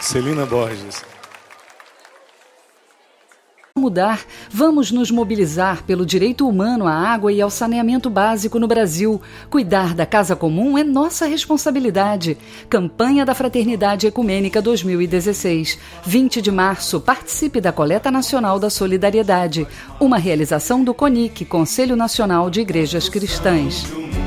Celina Borges. Mudar, vamos nos mobilizar pelo direito humano à água e ao saneamento básico no Brasil. Cuidar da casa comum é nossa responsabilidade. Campanha da Fraternidade Ecumênica 2016. 20 de março, participe da Coleta Nacional da Solidariedade. Uma realização do CONIC, Conselho Nacional de Igrejas Cristãs.